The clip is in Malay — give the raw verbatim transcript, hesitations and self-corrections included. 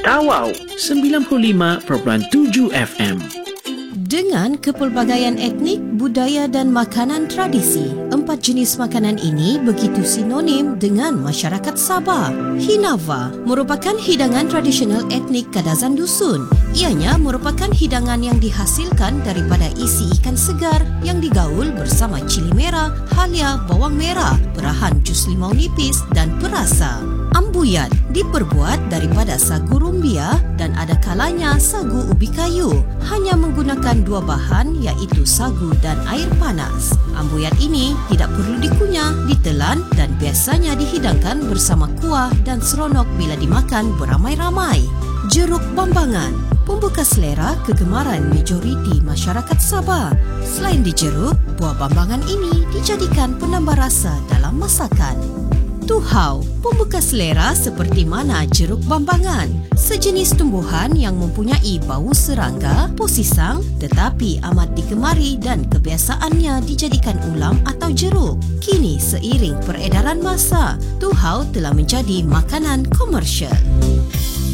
Tawau sembilan puluh lima perpuluhan tujuh F M. Dengan kepelbagaian etnik, budaya dan makanan tradisi, empat jenis makanan ini begitu sinonim dengan masyarakat Sabah. Hinava merupakan hidangan tradisional etnik Kadazan Dusun. Ianya merupakan hidangan yang dihasilkan daripada isi ikan segar yang digaul bersama cili merah, halia, bawang merah, perahan jus limau nipis dan perasa. Ambuyat diperbuat daripada sagu rumbia dan ada kalanya sagu ubi kayu. Hanya menggunakan dua bahan iaitu sagu dan air panas. Ambuyat ini tidak perlu dikunyah, ditelan dan biasanya dihidangkan bersama kuah dan seronok bila dimakan beramai-ramai. Jeruk bambangan pembuka selera kegemaran majoriti masyarakat Sabah. Selain dijeruk, buah bambangan ini dijadikan penambah rasa dalam masakan. Tuhau, pembuka selera seperti mana jeruk bambangan. Sejenis tumbuhan yang mempunyai bau serangga, posisang tetapi amat digemari dan kebiasaannya dijadikan ulam atau jeruk. Kini seiring peredaran masa, tuhau telah menjadi makanan komersial.